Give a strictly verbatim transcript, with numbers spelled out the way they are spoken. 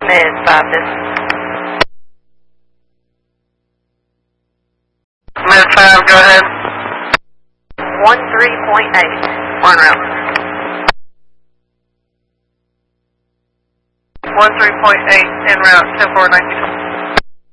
Mid five this. Mid five, go ahead. One three point eight. One route. One three point eight en route, ten four nineteen.